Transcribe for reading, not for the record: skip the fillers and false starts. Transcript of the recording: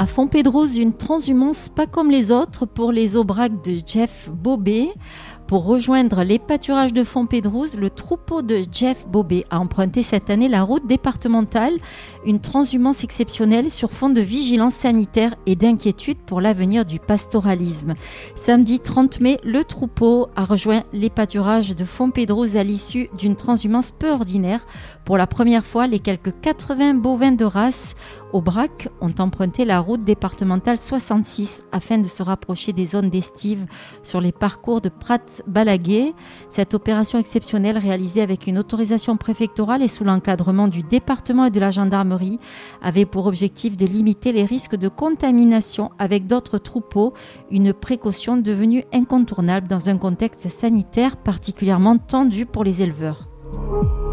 À Fontpédrouse, une transhumance pas comme les autres pour les aubracs de Jeff Bobet. Pour rejoindre les pâturages de Fontpédrouse, le troupeau de Jeff Bobet a emprunté cette année la route départementale, une transhumance exceptionnelle sur fond de vigilance sanitaire et d'inquiétude pour l'avenir du pastoralisme. Samedi 30 mai, le troupeau a rejoint les pâturages de Fontpédrouse à l'issue d'une transhumance peu ordinaire. Pour la première fois, les quelques 80 bovins de race aubrac ont emprunté la route départementale 66 afin de se rapprocher des zones d'estive sur les parcours de Prat-Balaguer. Cette opération exceptionnelle réalisée avec une autorisation préfectorale et sous l'encadrement du département et de la gendarmerie avait pour objectif de limiter les risques de contamination avec d'autres troupeaux, une précaution devenue incontournable dans un contexte sanitaire particulièrement tendu pour les éleveurs.